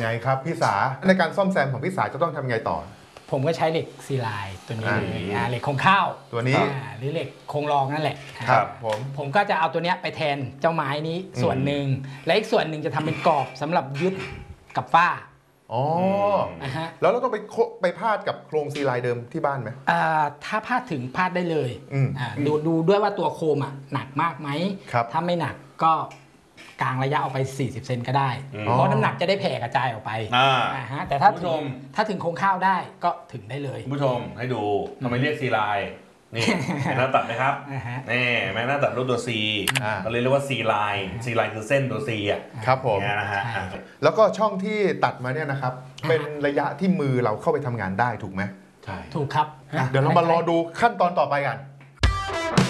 ยังไงครับพี่สาในการซ่อมแซมของพี่สาจะต้องทำไงต่อผมก็ใช้เหล็กซีไลน์ตัวนี้เหล็กโครงข้าวตัวนี้หรือเหล็กโครงรองนั่นแหละครับผมก็จะเอาตัวนี้ไปแทนเจ้าไม้นี้ส่วนหนึ่งและอีกส่วนหนึ่งจะทำเป็นกรอบสำหรับยึดกับฝ้าอ๋อแล้วเราต้องไปพาดกับโครงซีไลน์เดิมที่บ้านไหมถ้าพาดถึงพาดได้เลยดูด้วยว่าตัวโคมหนักมากไหมถ้าไม่หนักก็กางระยะออกไป40 เซนก็ได้เพราะน้ำหนักจะได้แผ่กระจายออกไปแต่ถ้าถึงโครงข้าวได้ก็ถึงได้เลยผู้ชมให้ดูทำไมเรียกซีไลน์นี่แม่หน้าตัดไหมครับนี่แม่หน้าตัดรูปตัว C เราเรียกว่า C line C line คือเส้นตัว C อ่ะครับผมนะฮะแล้วก็ช่องที่ตัดมาเนี่ยนะครับเป็นระยะที่มือเราเข้าไปทำงานได้ถูกไหมใช่ถูกครับเดี๋ยวเรามารอดูขั้นตอนต่อไปกัน